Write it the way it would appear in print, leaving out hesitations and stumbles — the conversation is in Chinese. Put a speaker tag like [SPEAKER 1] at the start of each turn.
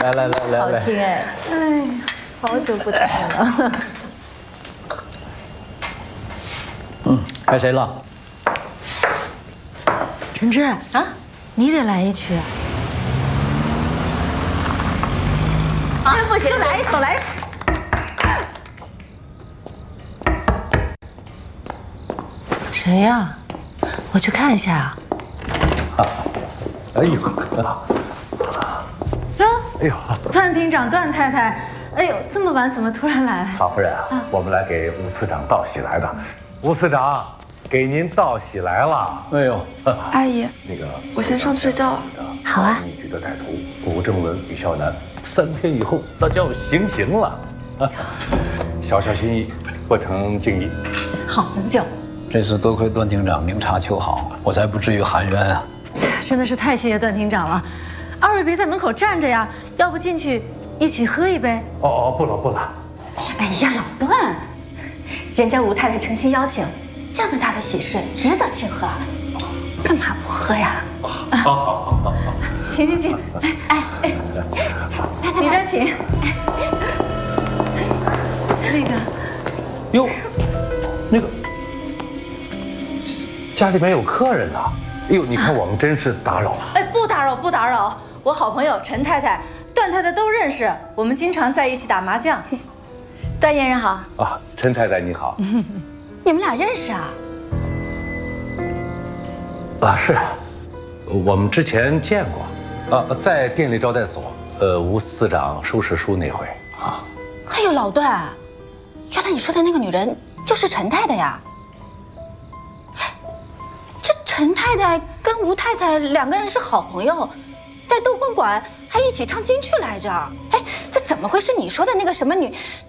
[SPEAKER 1] 来，
[SPEAKER 2] 好听哎！哎，好久不听了。
[SPEAKER 1] 该谁了？
[SPEAKER 2] 陈志啊，你得来一曲啊！不行，来一首，来。谁呀？我去看一下。
[SPEAKER 1] 哎呦，
[SPEAKER 2] 哟，
[SPEAKER 1] 哎呦，
[SPEAKER 2] 段厅长、段太太，哎呦，这么晚怎么突然来了？
[SPEAKER 3] 少夫人啊，我们来给吴司长道喜来的。吴司长，给您道喜来了。
[SPEAKER 1] 哎呦，
[SPEAKER 4] 阿姨，
[SPEAKER 3] 那个，
[SPEAKER 4] 我先上去睡觉了。
[SPEAKER 2] 好啊。
[SPEAKER 3] 一局的歹徒古正伦、李孝南，3天以后那就要行刑了。小小心意，不成敬意。
[SPEAKER 2] 好红酒。
[SPEAKER 1] 这次多亏段厅长明察秋毫，我才不至于含冤啊。
[SPEAKER 2] 真的是太谢谢段厅长了，二位别在门口站着呀，要不进去一起喝一杯？
[SPEAKER 3] 哦，不了。
[SPEAKER 5] 哎呀，老段，人家吴太太诚心邀请，这么大的喜事值得庆贺，干嘛不喝呀？
[SPEAKER 3] 好，
[SPEAKER 2] 请，来，里边请。那个，
[SPEAKER 3] 哟，那个，家里面有客人呐。哎呦，你看我们真是打扰了。
[SPEAKER 2] 哎，不打扰，我好朋友陈太太、段太太都认识，我们经常在一起打麻将。
[SPEAKER 5] 段嫣人好
[SPEAKER 3] 啊，陈太太你好。
[SPEAKER 5] 你们俩认识啊？
[SPEAKER 3] 啊，是，我们之前见过，在店里招待所，吴司长收拾书那回啊。
[SPEAKER 5] 哎呦，老段，原来你说的那个女人就是陈太太呀？这陈太太跟吴太太2个人是好朋友，在窦公馆还一起唱京剧来着。哎，这怎么会是你说的那个什么